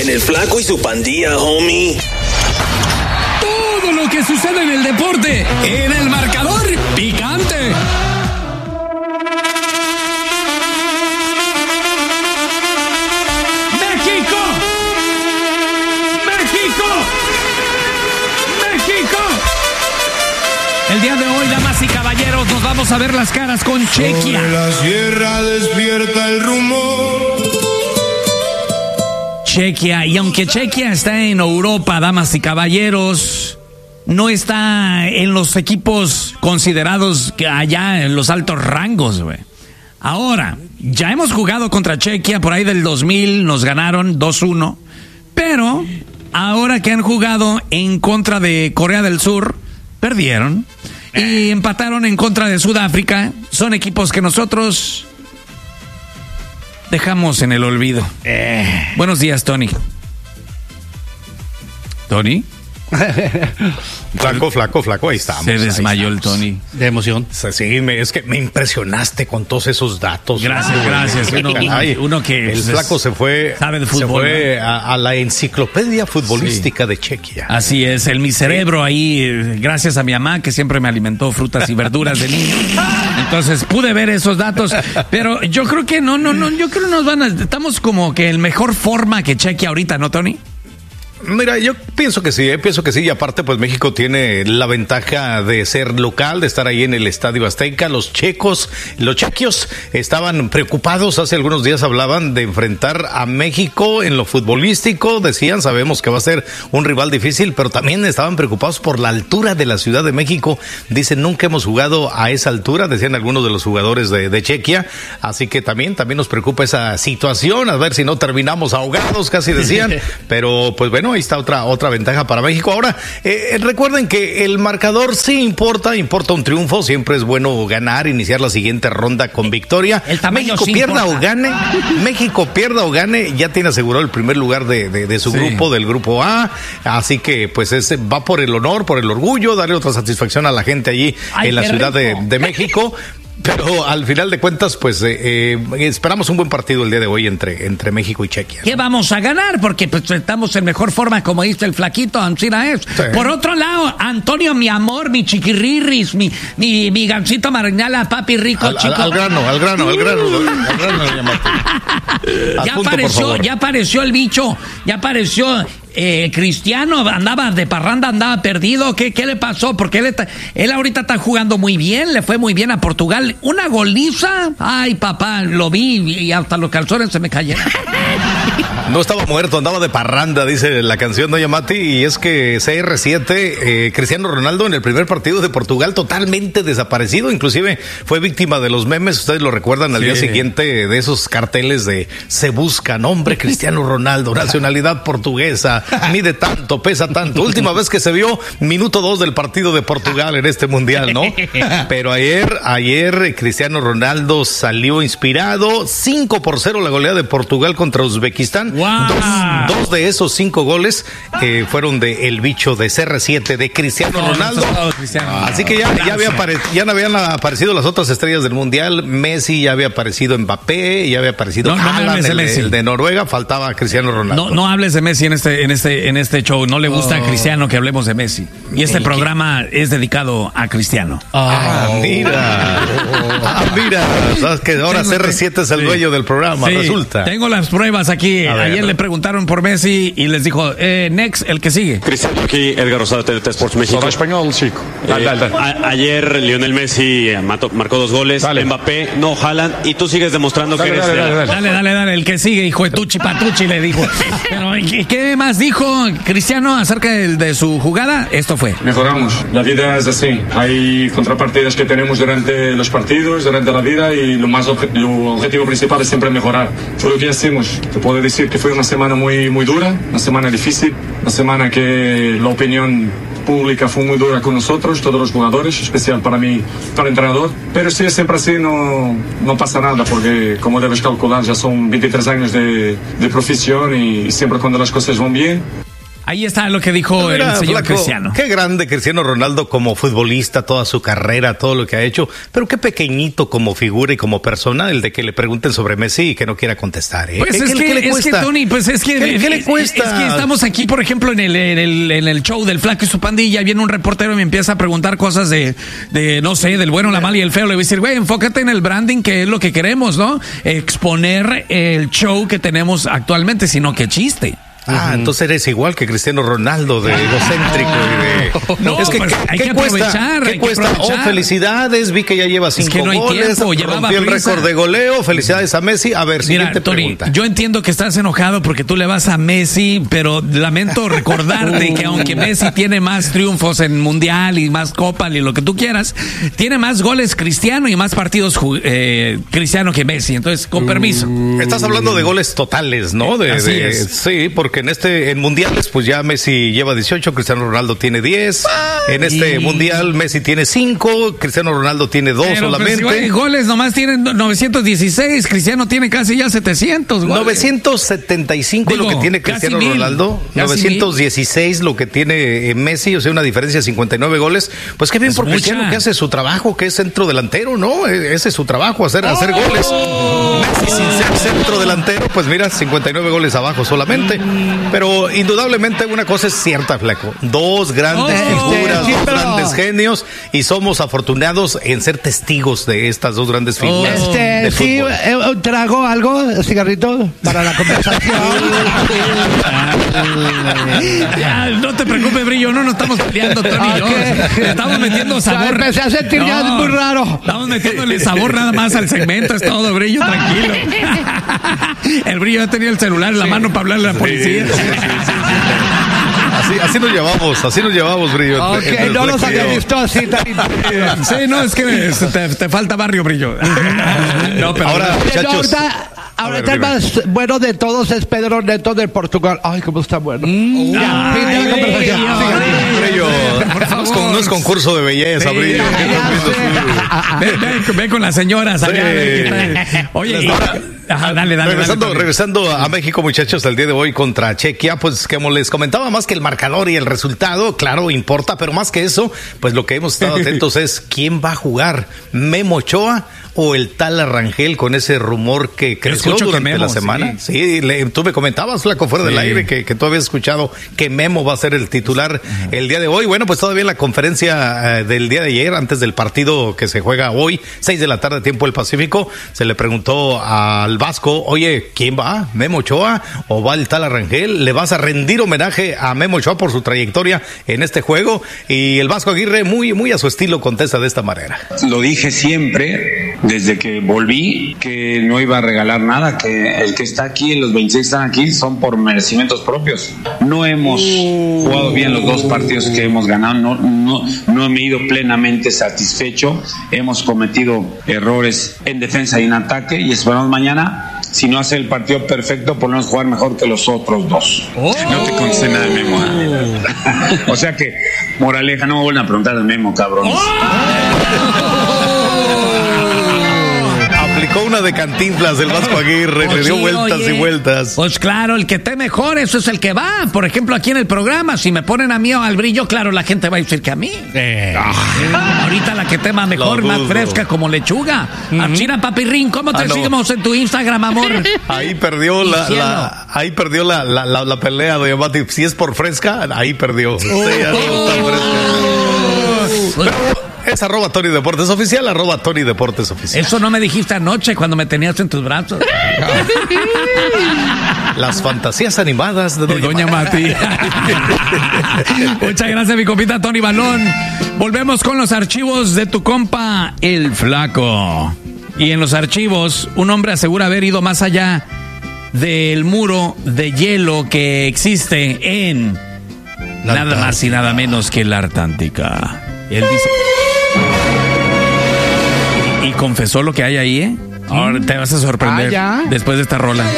el Flaco y su pandilla, homie. Todo lo que sucede en el deporte, en el marcador picante. El día de hoy, damas y caballeros, nos vamos a ver las caras con Chequia. Sobre la sierra despierta el rumor. Chequia, y aunque Chequia está en Europa, damas y caballeros, no está en los equipos considerados que allá en los altos rangos, güey. Ahora, ya hemos jugado contra Chequia por ahí del 2000, nos ganaron 2-1, pero ahora que han jugado en contra de Corea del Sur, perdieron y empataron en contra de Sudáfrica. Son equipos que nosotros dejamos en el olvido. Buenos días, Tony. ¿Tony? Flaco, ahí estamos. Se desmayó el Tony. De emoción. Sí, es que me impresionaste con todos esos datos. Gracias. Uno que el Flaco se fue, sabe de fútbol, se fue a la enciclopedia futbolística de Chequia. Así es, mi cerebro ahí, gracias a mi mamá que siempre me alimentó frutas y verduras de niño. Entonces pude ver esos datos, pero yo creo que no, yo creo que estamos como que en mejor forma que Chequia ahorita, ¿no, Tony? Mira, yo pienso que sí, y aparte pues México tiene la ventaja de ser local, de estar ahí en el Estadio Azteca. Los chequios estaban preocupados, hace algunos días hablaban de enfrentar a México en lo futbolístico, decían, sabemos que va a ser un rival difícil, pero también estaban preocupados por la altura de la Ciudad de México, dicen, nunca hemos jugado a esa altura, decían algunos de los jugadores de Chequia, así que también nos preocupa esa situación, a ver si no terminamos ahogados, casi decían, pero pues bueno, ahí está otra ventaja para México. Ahora, recuerden que el marcador sí importa un triunfo, siempre es bueno ganar, iniciar la siguiente ronda con victoria. México sí pierda o gane, ya tiene asegurado el primer lugar de su grupo, del grupo A, así que pues va por el honor, por el orgullo, darle otra satisfacción a la gente allí en la Ciudad de México. Pero al final de cuentas, pues esperamos un buen partido el día de hoy entre México y Chequia, ¿no? ¿Qué vamos a ganar? Porque pues, estamos en mejor forma, como dice el flaquito, Ancina es. Sí. Por otro lado, Antonio, mi amor, mi chiquirrirris, mi gancito marinala, papi rico, chico. Al grano. Ya apareció el bicho, ya apareció. Cristiano andaba de parranda, andaba perdido. ¿Qué le pasó? Porque él ahorita está jugando muy bien, le fue muy bien a Portugal. Una goliza. Ay, papá, lo vi y hasta los calzones se me cayeron. No estaba muerto, andaba de parranda, dice la canción, doña Mati, y es que CR7, Cristiano Ronaldo en el primer partido de Portugal totalmente desaparecido, inclusive fue víctima de los memes, ustedes lo recuerdan al día siguiente de esos carteles de se busca nombre Cristiano Ronaldo, nacionalidad portuguesa, mide tanto, pesa tanto, última vez que se vio, minuto 2 del partido de Portugal en este mundial, ¿no? Pero ayer Cristiano Ronaldo salió inspirado, 5-0 la goleada de Portugal contra Uzbekistán. Wow. Dos de esos 5 goles fueron de el bicho de CR7 de Cristiano Ronaldo. Así que ya no habían aparecido las otras estrellas del mundial. Messi ya había aparecido, Mbappé, ya había aparecido Haaland, el de Noruega, faltaba Cristiano Ronaldo. No hables de Messi en este show. No le gusta a Cristiano que hablemos de Messi. Y este programa es dedicado a Cristiano. Mira. Sabes que ahora CR7 es el dueño del programa, resulta. Tengo las pruebas aquí. Ayer le preguntaron por Messi y les dijo, next, el que sigue. Cristiano, aquí Edgar Rosado, TDT Sports México. Habla español, chico. Dale. Ayer Lionel Messi marcó 2 goles, dale. Mbappé, no Haaland, y tú sigues demostrando que eres... Dale, el que sigue, hijo de Tuchi Patuchi, le dijo. Pero, ¿qué más dijo Cristiano acerca de su jugada? Esto fue. Mejoramos, la vida es así. Hay contrapartidas que tenemos durante los partidos, durante la vida, y lo objetivo principal es siempre mejorar. Fue lo que hacemos. Te puedo decir que fue una semana muy dura, una semana difícil, una semana que la opinión pública fue muy dura con nosotros, todos los jugadores, especial para mí, para el entrenador, pero si es siempre así no pasa nada, porque como debes calcular ya son 23 años de profesión y siempre cuando las cosas van bien. Ahí está lo que dijo el señor Cristiano. Qué grande Cristiano Ronaldo como futbolista, toda su carrera, todo lo que ha hecho, pero qué pequeñito como figura y como persona el de que le pregunten sobre Messi y que no quiera contestar. Pues ¿Qué le cuesta? Tony, pues es que ¿Qué le cuesta? Es que estamos aquí, por ejemplo, en el show del Flaco y su pandilla, viene un reportero y me empieza a preguntar cosas de no sé, del bueno, la mala y el feo. Le voy a decir, güey, enfócate en el branding, que es lo que queremos, ¿no? Exponer el show que tenemos actualmente, sino que chiste. Entonces eres igual que Cristiano Ronaldo, de egocéntrico y de... No, es que pues hay que aprovechar. ¿Qué cuesta? Felicidades, vi que ya lleva 5 que no hay goles, tiempo, rompió el récord de goleo, felicidades a Messi. A ver, siguiente pregunta. Yo entiendo que estás enojado porque tú le vas a Messi, pero lamento recordarte que aunque Messi tiene más triunfos en Mundial y más Copas y lo que tú quieras, tiene más goles Cristiano y más partidos Cristiano que Messi. Entonces, con permiso. Estás hablando de goles totales, ¿no? Así es. Sí, porque en mundiales pues ya Messi lleva 18, Cristiano Ronaldo tiene 10. En este mundial Messi tiene 5, Cristiano Ronaldo tiene 2 solamente. Pues, goles nomás tienen 916, Cristiano tiene casi ya 700 goles. 975 lo que tiene Cristiano Ronaldo, 916 lo que tiene Messi, o sea, una diferencia de 59 goles. Pues qué bien por Cristiano, que hace su trabajo, que es centro delantero, ¿no? Ese es su trabajo, hacer goles. Messi sin ser centro delantero, pues mira, 59 goles abajo solamente. Pero indudablemente una cosa es cierta, Flaco. Dos grandes figuras, dos grandes genios, y somos afortunados en ser testigos de estas dos grandes figuras. Sí, trago algo, cigarrito, para la conversación. Ya, no te preocupes, Brillo, no nos estamos peleando, Tony y yo. Estamos metiendo sabor. Ya empecé a sentir ya muy raro. Estamos metiéndole sabor nada más al segmento, es todo, Brillo, tranquilo. El Brillo ya tenía el celular en la mano para hablarle a la policía. Así nos llevamos, Brillo. Ok, no los había visto así tan intensos. Sí, no, es que te falta barrio, Brillo. No, pero ahora, muchachos. Ahorita el más bueno de todos es Pedro Neto de Portugal. Ay, cómo está bueno. Ya, fin de la conversación. Brillo, no es concurso de belleza, Brillo. Ve con las señoras. Oye, dale. Regresando a México, muchachos, el día de hoy contra Chequia, pues como les comentaba, más que el marcador y el resultado, claro, importa, pero más que eso, pues lo que hemos estado atentos es quién va a jugar, Memo Ochoa o el Tala Rangel, con ese rumor que creció durante la semana. Sí, tú me comentabas, Flaco, fuera del aire, que tú habías escuchado que Memo va a ser el titular el día de hoy. Bueno, pues todavía en la conferencia del día de ayer, antes del partido que se juega hoy, 6 de la tarde, tiempo del Pacífico, se le preguntó al Vasco, oye, ¿quién va? ¿Memo Ochoa o va el Tala Rangel? ¿Le vas a rendir homenaje a Memo Ochoa por su trayectoria en este juego? Y el Vasco Aguirre, muy a su estilo, contesta de esta manera. Lo dije siempre, desde que volví, que no iba a regalar nada, que el que está aquí, los 26 que están aquí, son por merecimientos propios. No hemos jugado bien los dos partidos que hemos ganado, no me he ido plenamente satisfecho, hemos cometido errores en defensa y en ataque, y esperamos mañana, si no hace el partido perfecto, por lo menos jugar mejor que los otros dos. No te contesté nada de Memo. O sea que, moraleja, no me vuelvan a preguntar de Memo, cabrones. Aplicó una de Cantinflas del Vasco Aguirre, le dio vueltas y vueltas. Pues claro, el que esté mejor, eso es el que va. Por ejemplo, aquí en el programa, si me ponen a mí o al Brillo, claro, la gente va a decir que a mí. Ahorita la que esté más mejor, más fresca, como lechuga. Achira Papirrín, ¿cómo te seguimos en tu Instagram, amor? Ahí perdió la pelea de Mati. Si es por fresca, ahí perdió. Es @Tony Deportes Oficial, @Tony Deportes Oficial. Eso no me dijiste anoche cuando me tenías en tus brazos. Las fantasías animadas de Doña Mati. Muchas gracias, mi compita Tony Balón. Volvemos con los archivos de tu compa, el Flaco. Y en los archivos, un hombre asegura haber ido más allá del muro de hielo que existe en nada más y nada menos que la Antártica. Él dice... Y confesó lo que hay ahí, ¿eh? Ahora te vas a sorprender después de esta rola.